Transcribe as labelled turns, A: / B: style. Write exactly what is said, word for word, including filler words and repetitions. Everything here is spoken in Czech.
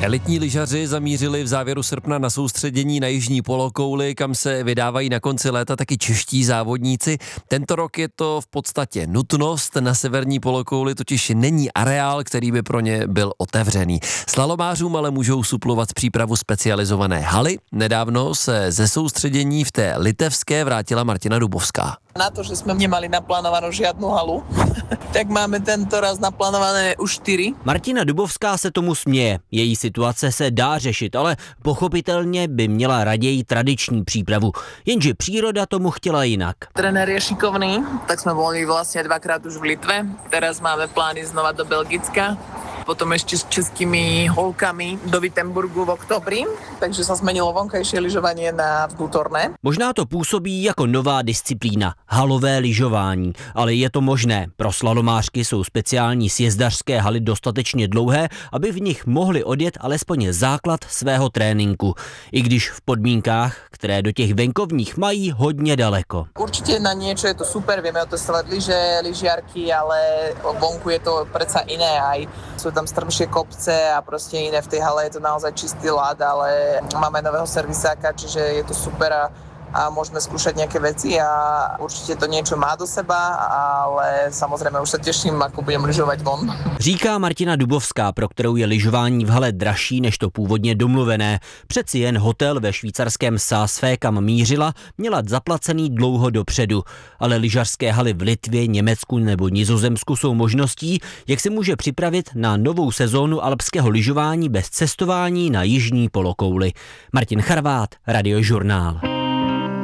A: Elitní lyžaři zamířili v závěru srpna na soustředění na jižní polokouli, kam se vydávají na konci léta taky čeští závodníci. Tento rok je to v podstatě nutnost, na severní polokouli totiž není areál, který by pro ně byl otevřený. Slalomářům ale můžou suplovat přípravu specializované haly. Nedávno se ze soustředění v té litevské vrátila Martina Dubovská.
B: Na to, že jsme nemali naplánovanou žiadnu halu, tak máme tento raz naplánované už čtyři.
C: Martina Dubovská se tomu směje. Její situace se dá řešit, ale pochopitelně by měla raději tradiční přípravu. Jenže příroda tomu chtěla jinak.
B: Trenér je šikovný, tak jsme boli vlastně dvakrát už v Litve. Teraz máme plány znova do Belgicka. Potom ešte s českými holkami do Wittenburgu v oktobri, takže sa zmenilo vonkajšie lyžovanie na vnútorné.
C: Možná to působí jako nová disciplína, halové lyžování, ale je to možné. Pro slalomářky jsou speciální sjezdařské haly dostatečně dlouhé, aby v nich mohly odjet alespoň základ svého tréninku, i když v podmínkách, které do těch venkovních mají hodně daleko.
B: Určite na niečo je to super, vieme otestovať lyže, lyžiarky, ale vonku je to predsa iné, aj sú tam strmšie kopce a proste iné. V tej hale je to naozaj čistý ľad, ale máme nového servisáka, čiže je to super a, a môžeme skúšať nejaké veci a určite to niečo má do seba, ale samozrejme už sa teším, ako budem lyžovať von.
C: Říká Martina Dubovská, pro kterou je lyžování v hale dražší než to původně domluvené. Přeci jen hotel ve švýcarském Saasfé, kam mířila, měla zaplacený dlouho dopředu. Ale lyžařské haly v Litvě, Německu nebo Nizozemsku jsou možností, jak se může připravit na novou sezónu alpského lyžování bez cestování na jižní polokouli. Martin Charvát, Radiožurnál.